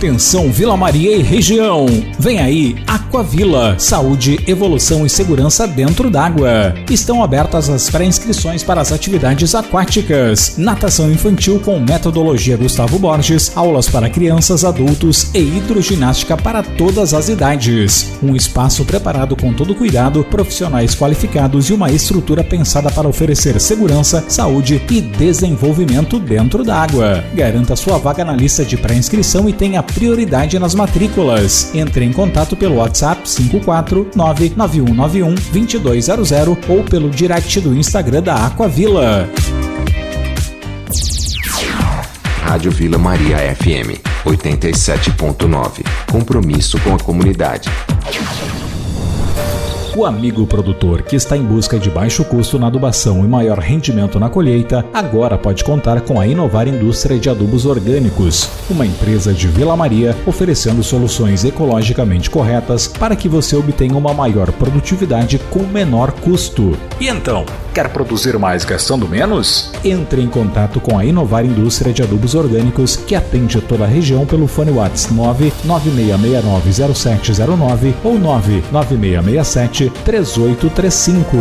Atenção Vila Maria e região. Vem aí Aquavila, saúde, evolução e segurança dentro d'água. Estão abertas as pré-inscrições para as atividades aquáticas. Natação infantil com metodologia Gustavo Borges, aulas para crianças, adultos e hidroginástica para todas as idades. Um espaço preparado com todo cuidado, profissionais qualificados e uma estrutura pensada para oferecer segurança, saúde e desenvolvimento dentro d'água. Garanta sua vaga na lista de pré-inscrição e tenha prioridade nas matrículas. Entre em contato pelo WhatsApp 54991912200 ou pelo direct do Instagram da Aquavila. Rádio Vila Maria FM 87.9. Compromisso com a comunidade. O amigo produtor que está em busca de baixo custo na adubação e maior rendimento na colheita, agora pode contar com a Inovar Indústria de Adubos Orgânicos, uma empresa de Vila Maria oferecendo soluções ecologicamente corretas para que você obtenha uma maior produtividade com menor custo. E então, quer produzir mais gastando menos? Entre em contato com a Inovar Indústria de Adubos Orgânicos, que atende toda a região pelo fone WhatsApp 996690709 ou 99667 3835.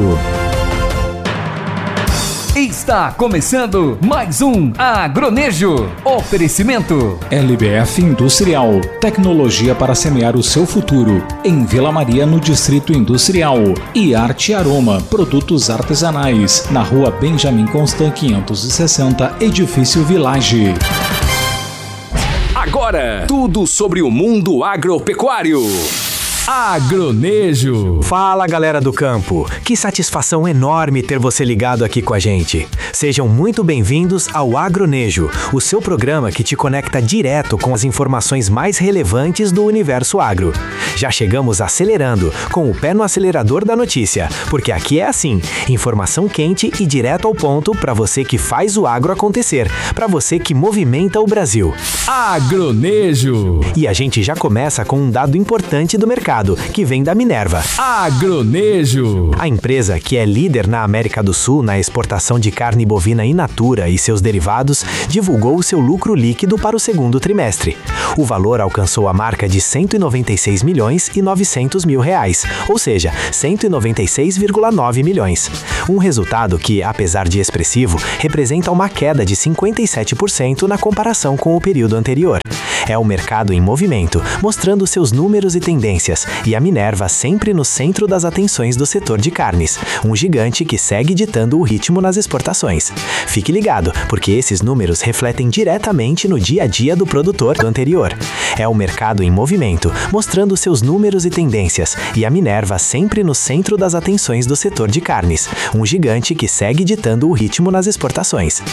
Está começando mais um Agronejo. Oferecimento LBF Industrial, tecnologia para semear o seu futuro. Em Vila Maria, no Distrito Industrial. E Arte Aroma, produtos artesanais. Na rua Benjamin Constant 560, Edifício Village. Agora, tudo sobre o mundo agropecuário. Agronejo. Fala, galera do campo, que satisfação enorme ter você ligado aqui com a gente. Sejam muito bem-vindos ao Agronejo, o seu programa que te conecta direto com as informações mais relevantes do universo agro. Já chegamos acelerando, com o pé no acelerador da notícia, porque aqui é assim, informação quente e direto ao ponto para você que faz o agro acontecer, para você que movimenta o Brasil. Agronejo. E a gente já começa com um dado importante do mercado, que vem da Minerva. Agronejo. A empresa, que é líder na América do Sul na exportação de carne bovina in natura e seus derivados, divulgou o seu lucro líquido para o segundo trimestre. O valor alcançou a marca de 196 milhões e 900 mil reais, ou seja, 196,9 milhões. Um resultado que, apesar de expressivo, representa uma queda de 57% na comparação com o período anterior. É o mercado em movimento, mostrando seus números e tendências, e a Minerva sempre no centro das atenções do setor de carnes, um gigante que segue ditando o ritmo nas exportações. Fique ligado, porque esses números refletem diretamente no dia a dia do produtor do anterior. É o mercado em movimento, mostrando seus números e tendências, e a Minerva sempre no centro das atenções do setor de carnes, um gigante que segue ditando o ritmo nas exportações.